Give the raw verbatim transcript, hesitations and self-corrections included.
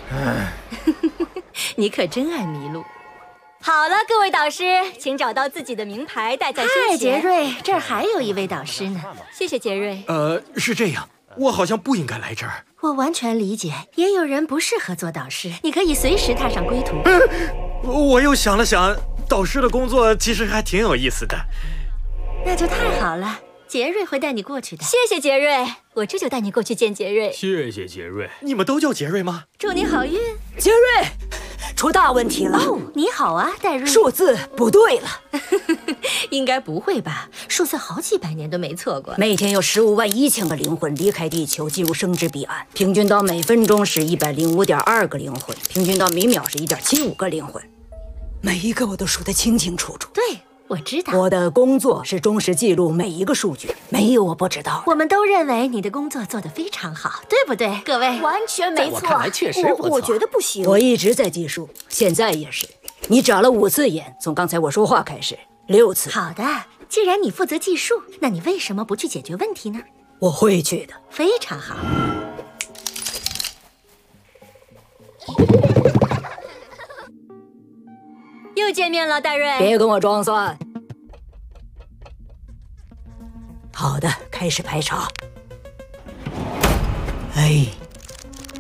你可真爱迷路。 好了，各位导师，请找到自己的名牌，戴在胸前。 嗨，杰瑞，这儿还有一位导师呢。 谢谢杰瑞。 呃，是这样，我好像不应该来这儿。 我完全理解，也有人不适合做导师，你可以随时踏上归途。 呃、我又想了想，导师的工作其实还挺有意思的。 那就太好了，杰瑞会带你过去的。 谢谢杰瑞，我这就带你过去见杰瑞。 谢谢杰瑞。 你们都叫杰瑞吗？ 祝你好运， 杰瑞。出大问题了！ 哦，你好啊，戴瑞。 数字不对了。 应该不会吧？数字好几百年都没错过。 每天有十五万一千个灵魂离开地球，进入生之彼岸，平均到每分钟是一百零五点二个灵魂，平均到每秒是一点七五个灵魂。每一个我都数得清清楚楚。 对，我知道。 我的工作是忠实记录每一个数据，没有我不知道。 我们都认为你的工作做得非常好，对不对，各位？ 完全没错。 在我看来确实不错。 我我觉得不行。我一直在计数，现在也是。你眨了五次眼，从刚才我说话开始，六次。 好的，既然你负责计数，那你为什么不去解决问题呢？ 我会去的。 非常好。 又见面了，戴瑞。 别跟我装蒜。好的，开始排查。哎。